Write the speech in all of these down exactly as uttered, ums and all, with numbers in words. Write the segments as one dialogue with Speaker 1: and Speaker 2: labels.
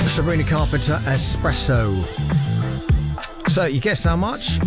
Speaker 1: Sabrina Carpenter, Espresso. So, you guess how much?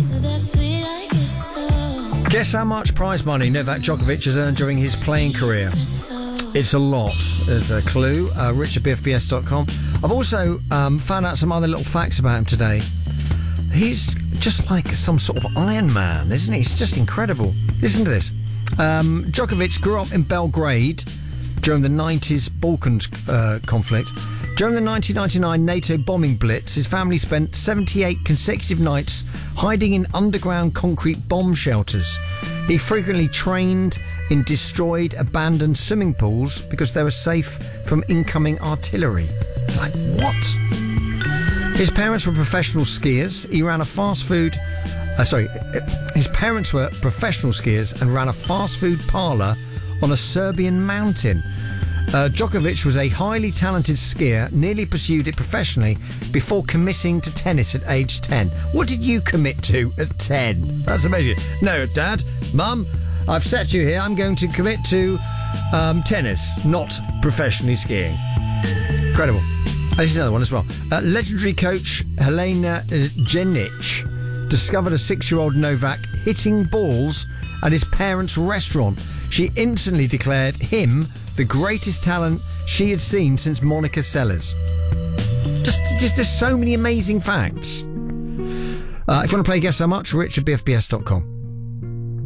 Speaker 1: Guess how much prize money Novak Djokovic has earned during his playing career? It's a lot, as a clue. Uh, rich at b f b s dot com. I've also um, found out some other little facts about him today. He's just like some sort of Iron Man, isn't he? It's just incredible. Listen to this. Um, Djokovic grew up in Belgrade during the nineties Balkan uh, conflict. During the nineteen ninety-nine NATO bombing blitz, his family spent seventy-eight consecutive nights hiding in underground concrete bomb shelters. He frequently trained in destroyed, abandoned swimming pools because they were safe from incoming artillery. Like, what? His parents were professional skiers. He ran a fast food... Uh, sorry, his parents were professional skiers and ran a fast food parlour on a Serbian mountain. Uh, Djokovic was a highly talented skier, nearly pursued it professionally before committing to tennis at age ten. What did you commit to at ten? That's amazing. No, Dad, Mum, I've set you here. I'm going to commit to um, tennis, not professionally skiing. Incredible. Oh, this is another one as well. Uh, legendary coach Helena Jenic discovered a six-year-old Novak hitting balls at his parents' restaurant. She instantly declared him the greatest talent she had seen since Monica Seles. Just, just there's so many amazing facts. Uh, if you want to play Guess How Much, rich at b f b s dot com.